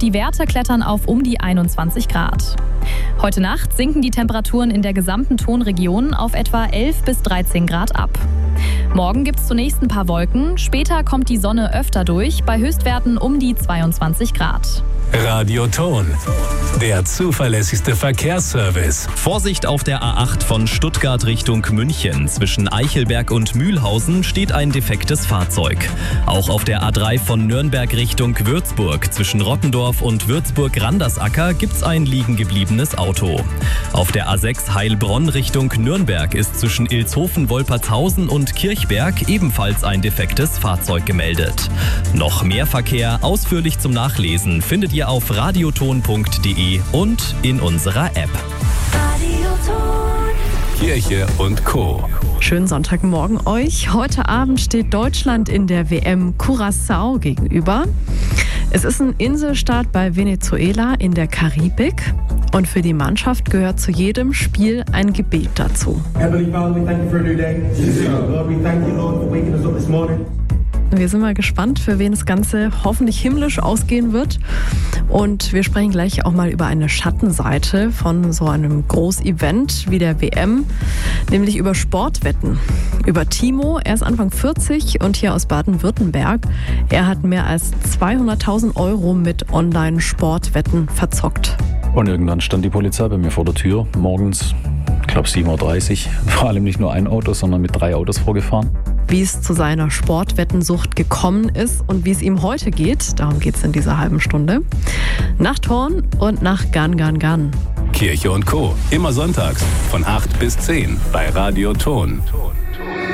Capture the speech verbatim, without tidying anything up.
Die Werte klettern auf um die einundzwanzig Grad. Heute Nacht sinken die Temperaturen in der gesamten Tonregion auf etwa elf bis dreizehn Grad ab. Morgen gibt es zunächst ein paar Wolken, später kommt die Sonne öfter durch, bei Höchstwerten um die zweiundzwanzig Grad. Radio Ton, der zuverlässigste Verkehrsservice. Vorsicht auf der A acht von Stuttgart Richtung München. Zwischen Eichelberg und Mühlhausen steht ein defektes Fahrzeug. Auch auf der A drei von Nürnberg Richtung Würzburg. Zwischen Rottendorf und Würzburg-Randersacker gibt's ein liegen gebliebenes Auto. Auf der A sechs Heilbronn Richtung Nürnberg ist zwischen Ilshofen-Wolpertshausen und Kirchberg ebenfalls ein defektes Fahrzeug gemeldet. Noch mehr Verkehr ausführlich zum Nachlesen findet ihr auf radioton punkt de und in unserer App. Kirche und Co. Schönen Sonntagmorgen euch. Heute Abend steht Deutschland in der W M Curaçao gegenüber. Es ist ein Inselstaat bei Venezuela in der Karibik. Und für die Mannschaft gehört zu jedem Spiel ein Gebet dazu. Heavenly Father, we thank you for a new day. Lord, we thank you, Lord, for waking us up this morning. Wir sind mal gespannt, für wen das Ganze hoffentlich himmlisch ausgehen wird. Und wir sprechen gleich auch mal über eine Schattenseite von so einem Großevent wie der W M, nämlich über Sportwetten. Über Timo, er ist Anfang vierzig und hier aus Baden-Württemberg. Er hat mehr als zweihunderttausend Euro mit Online-Sportwetten verzockt. Und irgendwann stand die Polizei bei mir vor der Tür, morgens, ich glaube sieben Uhr dreißig. Vor allem nicht nur ein Auto, sondern mit drei Autos vorgefahren. Wie es zu seiner Sportwettensucht gekommen ist und wie es ihm heute geht, darum geht es in dieser halben Stunde. Nach Thorn und nach Gan Gan Gan. Kirche und Co. Immer sonntags von acht bis zehn bei Radio Ton.